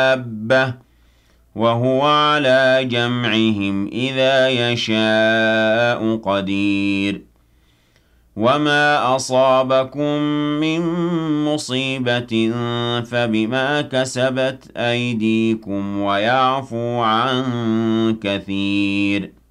دَابَّةٍ وَهُوَ عَلَىٰ جَمْعِهِمْ إِذَا يَشَاءُ قَدِيرٌ وَمَا أَصَابَكُم مِّن مُّصِيبَةٍ فَبِمَا كَسَبَتْ أَيْدِيكُمْ وَيَعْفُو عَن كَثِيرٍ